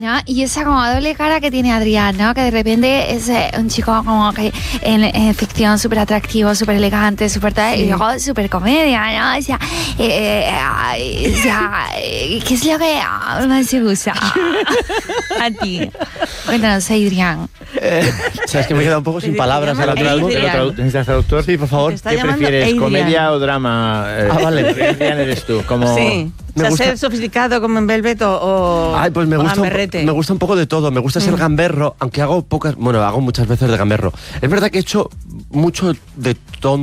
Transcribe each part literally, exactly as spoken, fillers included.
¿no? Y esa como doble cara que tiene Adrián, ¿no? Que de repente es eh, un chico como que en, en ficción súper atractivo, súper elegante, súper tal, sí. Y luego súper comedia, ¿no? O sea, eh, eh, o sea, ¿qué es lo que más te gusta a ti? Cuéntanos, Adrián. Eh, o sea, es que me he quedado un poco sin palabras ahora mismo. ¿Necesitas traductor? Sí, por favor. ¿Qué prefieres, Adrián. Comedia o drama? Eh, ah, vale. ¿Quién eres tú? Como... Sí. Me o sea, gusta... ser sofisticado como en Velvet o, o Ay, pues me gusta, un, me gusta un poco de todo. Me gusta ser mm. gamberro, aunque hago pocas... Bueno, hago muchas veces de gamberro. Es verdad que he hecho mucho de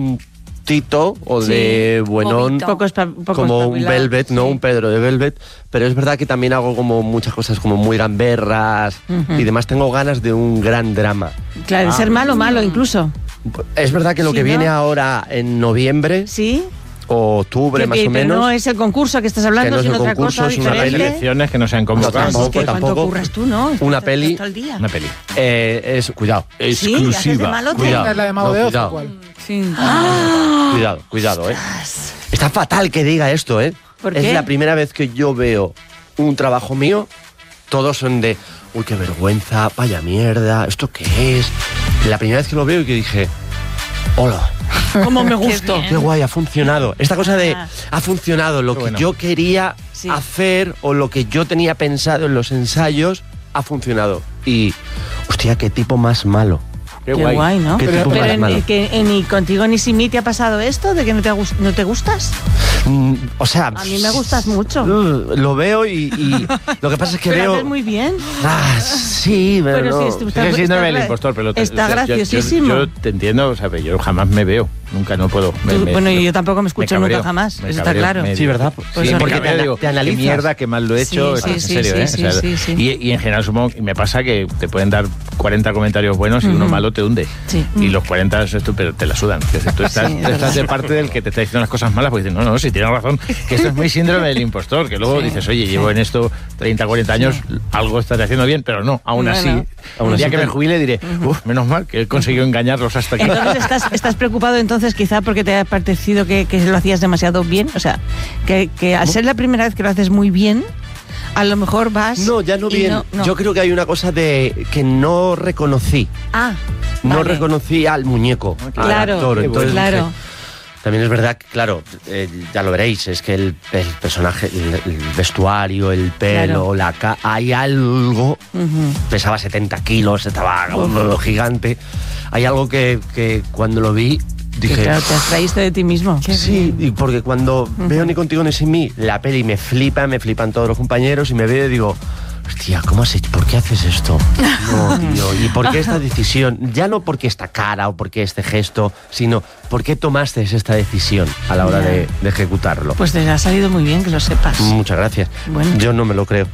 tontito o sí. de buenón, poco espa, poco como un Velvet, sí. ¿no? Un Pedro de Velvet. Pero es verdad que también hago como muchas cosas como muy gamberras uh-huh. y demás. Tengo ganas de un gran drama. Claro, ah. ser malo, malo incluso. Es verdad que lo sí, que ¿no? viene ahora en noviembre... Sí. o octubre que, más que, o menos. No es el concurso que estás hablando, que no sino es el otra concurso, cosa es una diferente. Hay elecciones que no se han convocado. No, tampoco, es que tampoco. ocurres tú, ¿no? Una peli. Todo el día. Una peli. Eh, es, cuidado, ¿Sí? exclusiva. Malote? Cuidado, ¿Es la de Mago no, de Oz cuidado. o cuál? Sí. Ah. Cuidado, cuidado, eh. Está fatal que diga esto, eh. ¿Por es qué? la primera vez que yo veo un trabajo mío. Todos son de, uy, qué vergüenza, vaya mierda, ¿esto qué es? La primera vez que lo veo y que dije, hola. ¿Cómo me gustó? Qué, qué guay, ha funcionado. Esta cosa de, ha funcionado, lo qué que bueno. yo quería sí. hacer o lo que yo tenía pensado en los ensayos, ha funcionado. Y, hostia, qué tipo más malo. Qué, qué guay. guay, ¿no? Qué Pero, tipo pero más en, malo. que, en, ni contigo ni sin mí te ha pasado esto de que no te, no te gustas. Mm, o sea... A mí me gustas mucho. Lo veo y, y lo que pasa es que pero veo... haces muy bien. Ah, sí, pero, pero no. sí, Sigue siendo está, el impostor, pero... Está o sea, graciosísimo. Yo, yo, yo te entiendo, o sea, yo jamás me veo. Nunca, no puedo. Me, Tú, me, bueno, me, yo tampoco me escucho me nunca jamás, me eso cabreo, está claro. Me, sí, ¿verdad? Pues sí, no, porque te, me digo, te analizas. qué mierda, qué mal lo he hecho, sí, sí, en sí, serio, sí, ¿eh? sí, o sea, sí, sí. Y, y en general supongo, y me pasa que te pueden dar cuarenta comentarios buenos y uh-huh. uno malo te hunde. Sí. Y los cuarenta esto, pero te la sudan. Que tú estás, Sí, tú estás de parte del que te está diciendo las cosas malas, porque dices, no, no, si tienes razón, que esto es muy síndrome del impostor, que luego sí, dices, oye, sí. llevo en esto treinta, cuarenta años, sí. algo estaré haciendo bien, pero no, aún no, así, no. Aún un día que me jubile diré, uh-huh. uff, menos mal que he conseguido engañarlos hasta aquí. Entonces estás, estás preocupado entonces quizá porque te ha parecido que, que lo hacías demasiado bien, o sea, que, que al ser la primera vez que lo haces muy bien, a lo mejor vas... No, ya no bien. No, no. Yo creo que hay una cosa de que no reconocí. Ah, No vale. reconocí al muñeco, claro, al actor. Entonces, claro. dije, también es verdad que, claro, eh, ya lo veréis, es que el, el personaje, el, el vestuario, el pelo, Claro. la ca hay algo, Uh-huh. pesaba setenta kilos, estaba uh, gigante. Hay algo que, que cuando lo vi dije... Que claro, te abstraíste de ti mismo. Sí, y porque cuando uh-huh. veo Ni contigo ni sin mí, la peli me flipa, me flipan todos los compañeros y me veo y digo... Hostia, ¿cómo has hecho? ¿Por qué haces esto? No, tío. ¿Y por qué esta decisión? Ya no porque esta cara o porque este gesto, sino ¿por qué tomaste esta decisión a la hora de, de ejecutarlo? Pues te ha salido muy bien, que lo sepas. Muchas gracias. Bueno. Yo no me lo creo.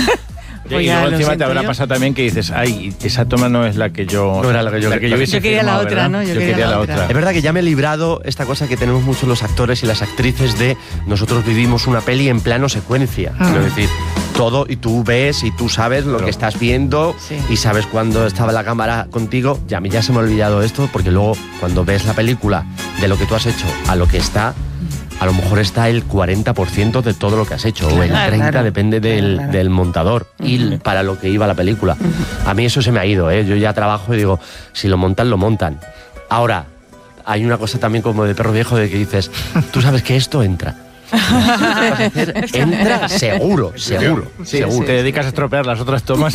Y luego encima te habrá yo. pasado también que dices, ay, esa toma no es la que yo... No era la que yo, la que yo, yo quería firmado, la otra, ¿verdad? ¿no? Yo, yo quería, quería la, la otra. otra. Es verdad que ya me he librado esta cosa que tenemos muchos los actores y las actrices de nosotros vivimos una peli en plano secuencia. Ah. Quiero decir, todo y tú ves y tú sabes lo Pero, que estás viendo sí. y sabes cuando estaba la cámara contigo. Ya, a mí ya se me ha olvidado esto porque luego cuando ves la película de lo que tú has hecho a lo que está... A lo mejor está el cuarenta por ciento de todo lo que has hecho, claro, o el treinta por ciento, claro, depende del, claro. del montador uh-huh. y para lo que iba la película. Uh-huh. A mí eso se me ha ido, ¿eh? Yo ya trabajo y digo, si lo montan, lo montan. Ahora, hay una cosa también como de perro viejo de que dices, tú sabes que esto entra. Entra seguro, seguro, sí, seguro. Sí, te dedicas a estropear las otras tomas.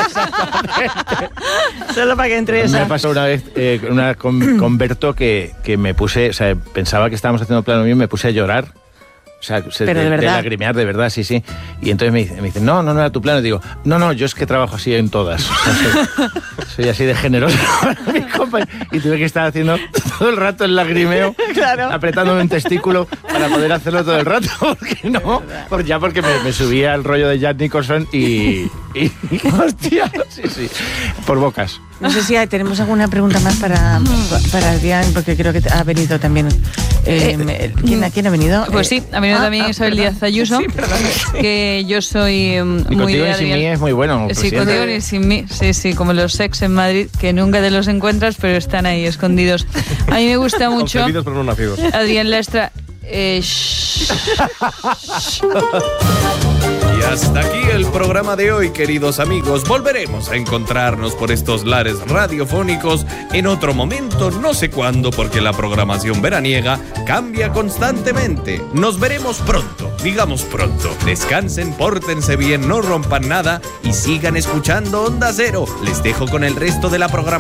Solo para que entre esa. Me pasó una vez eh, una con, con Berto que, que me puse, o sea, pensaba que estábamos haciendo plano mío y me puse a llorar. O sea, se, Pero de, de, verdad. de lagrimear, de verdad, sí, sí. Y entonces me dice, me dice, no, no, no era tu plano. Y digo, no, no, yo es que trabajo así en todas. O sea, soy, soy así de generoso. Y tuve que estar haciendo todo el rato el lagrimeo, claro. apretándome un testículo para poder hacerlo todo el rato. Porque no, por, ya porque me, me subía el rollo de Jack Nicholson y... y hostia, sí, sí, por bocas. No sé si hay, tenemos alguna pregunta más para, para Adrián, porque creo que ha venido también. Eh, eh, ¿quién, ¿Quién ha venido? Pues sí, ha venido ah, también ah, Isabel perdón. Díaz Ayuso, sí, perdón, sí. que yo soy y muy de Adrián. Sin mí es muy bueno. Sí, contigo ni sin mí, sí, sí, como los sex en Madrid, que nunca te los encuentras, pero están ahí escondidos. A mí me gusta mucho. Concebidos, pero no nacidos. Adrián Lastra. Eh, Y hasta aquí el programa de hoy, queridos amigos. Volveremos a encontrarnos por estos lares radiofónicos en otro momento, no sé cuándo, porque la programación veraniega cambia constantemente. Nos veremos pronto, digamos pronto. Descansen, pórtense bien, no rompan nada y sigan escuchando Onda Cero. Les dejo con el resto de la programación